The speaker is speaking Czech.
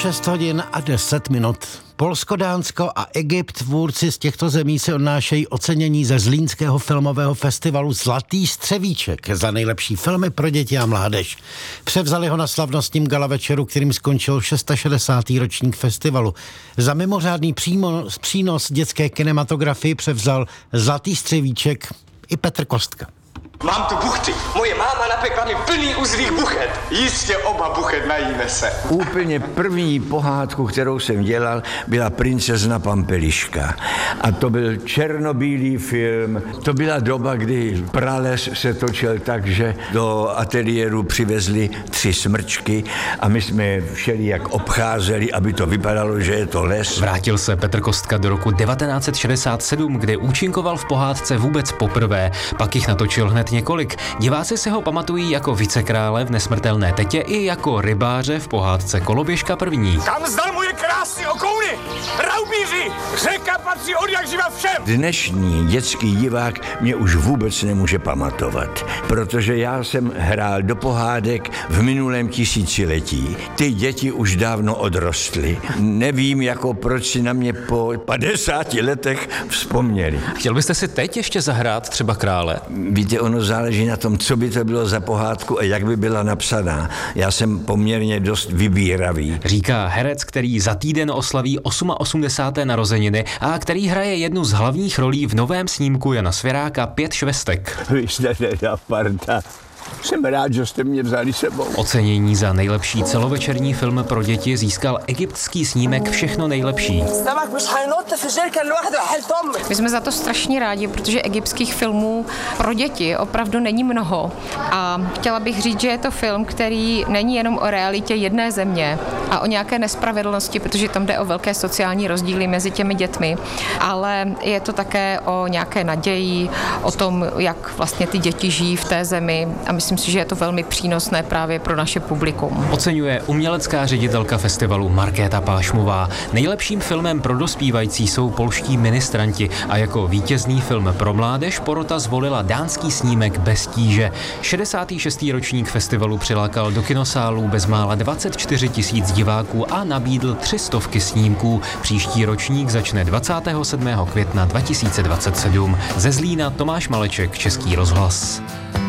6 hodin a 10 minut. Polsko, Dánsko a Egypt, tvůrci z těchto zemí si odnášejí ocenění ze Zlínského filmového festivalu Zlatý střevíček za nejlepší filmy pro děti a mládež. Převzali ho na slavnostním gala večeru, kterým skončil 660. ročník festivalu. Za mimořádný přínos dětské kinematografii převzal Zlatý střevíček i Petr Kostka. Mám tu buchty. Moje máma napekla mi plný uzlých buchet. Jistě oba buchet najíme se. Úplně první pohádku, kterou jsem dělal, byla Princezna Pampeliška. A to byl černobílý film. To byla doba, kdy prales se točil tak, že do ateliéru přivezli 3 smrčky a my jsme všelijak obcházeli, aby to vypadalo, že je to les. Vrátil se Petr Kostka do roku 1967, kde účinkoval v pohádce vůbec poprvé. Pak jich natočil hned několik. Diváci si ho pamatují jako vicekrále v Nesmrtelné tetě i jako rybáře v pohádce Koloběžka první. Kam zdal moje krásy okouny? Raubíři! Řeka patří odjakživa všem! Dnešní dětský divák mě už vůbec nemůže pamatovat, protože já jsem hrál do pohádek v minulém tisíciletí. Ty děti už dávno odrostly. Nevím, proč si na mě po 50 letech vzpomněli. Chtěl byste si teď ještě zahrát třeba krále? Víte, ono záleží na tom, co by to bylo za pohádku a jak by byla napsaná. Já jsem poměrně dost vybíravý. Říká herec, který za týden oslaví 88. narozeniny a který hraje jednu z hlavních rolí v novém snímku Jana Svěráka 5 švestek. Vy jste teda parta. Jsem rád, že jste mě vzali sebou. Ocenění za nejlepší celovečerní film pro děti získal egyptský snímek Všechno nejlepší. My jsme za to strašně rádi, protože egyptských filmů pro děti opravdu není mnoho. A chtěla bych říct, že je to film, který není jenom o realitě jedné země a o nějaké nespravedlnosti, protože tam jde o velké sociální rozdíly mezi těmi dětmi, ale je to také o nějaké naději, o tom, jak vlastně ty děti žijí v té zemi. A myslím si, že je to velmi přínosné právě pro naše publikum. Oceňuje umělecká ředitelka festivalu Markéta Pášmová. Nejlepším filmem pro dospívající jsou polští ministranti a jako vítězný film pro mládež porota zvolila dánský snímek Bez tíže. 66. ročník festivalu přilákal do kinosálů bezmála 24 000 diváků a nabídl 300 snímků. Příští ročník začne 27. května 2027. Ze Zlína Tomáš Maleček, Český rozhlas.